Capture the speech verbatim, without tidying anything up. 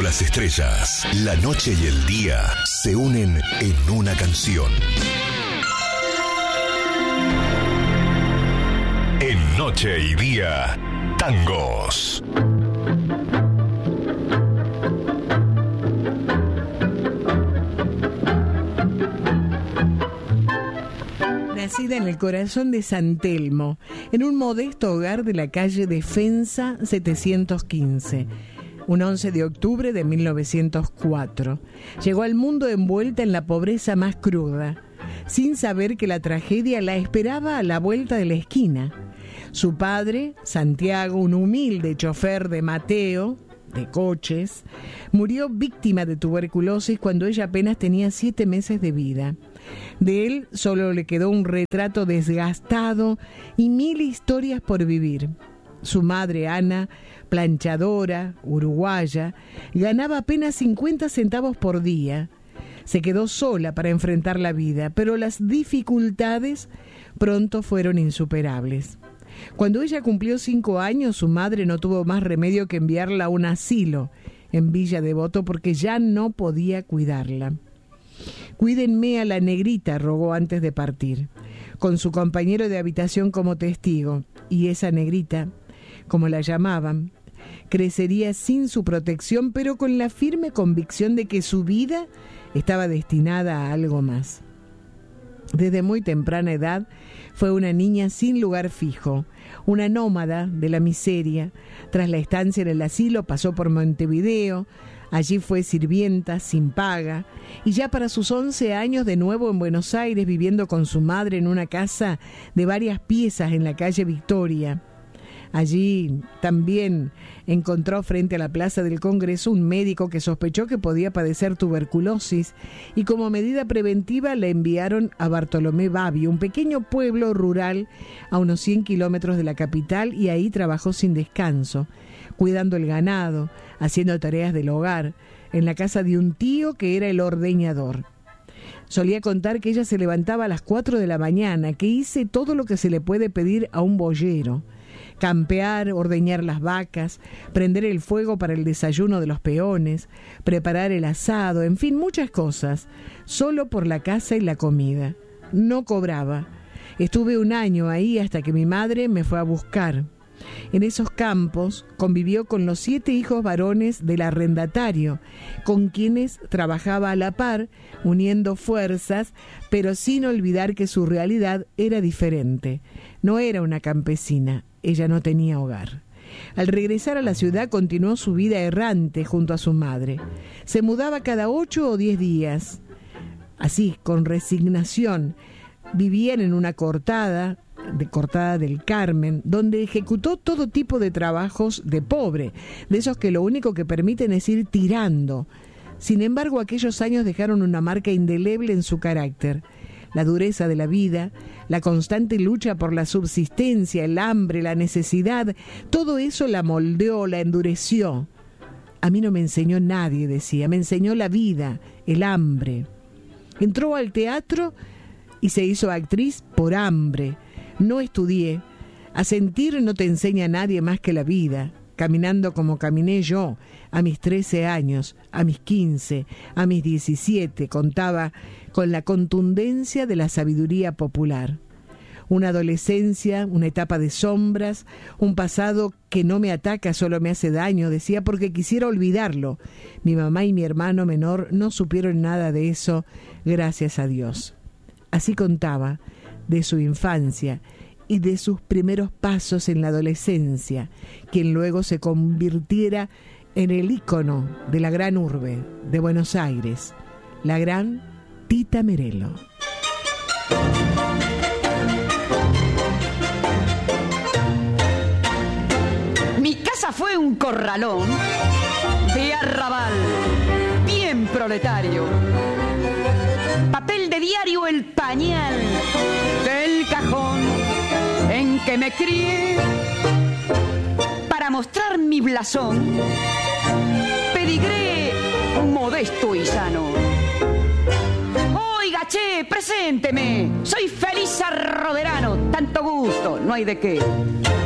bajo las estrellas, la noche y el día se unen en una canción. En Noche y Día, tangos. Nacida en el corazón de San Telmo, en un modesto hogar de la calle Defensa setecientos quince, un once de octubre de mil novecientos cuatro. Llegó al mundo envuelta en la pobreza más cruda, sin saber que la tragedia la esperaba a la vuelta de la esquina. Su padre, Santiago, un humilde chofer de Mateo, de coches, murió víctima de tuberculosis cuando ella apenas tenía siete meses de vida. De él solo le quedó un retrato desgastado y mil historias por vivir. Su madre, Ana, planchadora, uruguaya, ganaba apenas cincuenta centavos por día. Se quedó sola para enfrentar la vida, pero las dificultades pronto fueron insuperables. Cuando ella cumplió cinco años, su madre no tuvo más remedio que enviarla a un asilo en Villa Devoto porque ya no podía cuidarla. «Cuídenme a la negrita», rogó antes de partir, con su compañero de habitación como testigo, y esa negrita, como la llamaban, crecería sin su protección, pero con la firme convicción de que su vida estaba destinada a algo más. Desde muy temprana edad fue una niña sin lugar fijo, una nómada de la miseria. Tras la estancia en el asilo pasó por Montevideo, allí fue sirvienta sin paga, y ya para sus once años de nuevo en Buenos Aires, viviendo con su madre en una casa de varias piezas en la calle Victoria. Allí también encontró frente a la Plaza del Congreso un médico que sospechó que podía padecer tuberculosis y como medida preventiva la enviaron a Bartolomé Babio, un pequeño pueblo rural a unos cien kilómetros de la capital, y ahí trabajó sin descanso, cuidando el ganado, haciendo tareas del hogar, en la casa de un tío que era el ordeñador. Solía contar que ella se levantaba a las cuatro de la mañana, que hice todo lo que se le puede pedir a un boyero: campear, ordeñar las vacas, prender el fuego para el desayuno de los peones, preparar el asado, en fin, muchas cosas, solo por la casa y la comida. No cobraba. Estuve un año ahí hasta que mi madre me fue a buscar. En esos campos convivió con los siete hijos varones del arrendatario, con quienes trabajaba a la par, uniendo fuerzas, pero sin olvidar que su realidad era diferente. No era una campesina, ella no tenía hogar. Al regresar a la ciudad continuó su vida errante junto a su madre. Se mudaba cada ocho o diez días. Así, con resignación, vivían en una cortada, de Cortada del Carmen, donde ejecutó todo tipo de trabajos de pobre, de esos que lo único que permiten es ir tirando. Sin embargo, aquellos años dejaron una marca indeleble en su carácter. La dureza de la vida, la constante lucha por la subsistencia, el hambre, la necesidad, todo eso la moldeó, la endureció. A mí no me enseñó nadie, decía, me enseñó la vida, el hambre. Entró al teatro y se hizo actriz por hambre. No estudié. A sentir no te enseña nadie más que la vida. Caminando como caminé yo, a mis trece años, a mis quince, a mis diecisiete, contaba con la contundencia de la sabiduría popular. Una adolescencia, una etapa de sombras, un pasado que no me ataca, solo me hace daño, decía, porque quisiera olvidarlo. Mi mamá y mi hermano menor no supieron nada de eso, gracias a Dios. Así contaba de su infancia y de sus primeros pasos en la adolescencia, quien luego se convirtiera en el ícono de la gran urbe de Buenos Aires, la gran Tita Merelo. Mi casa fue un corralón de arrabal, bien proletario. Papel de diario el pañal del cajón en que me crié. Para mostrar mi blasón, pedigré modesto y sano. Oiga, che, presénteme, soy Felisa Roderano, tanto gusto, no hay de qué.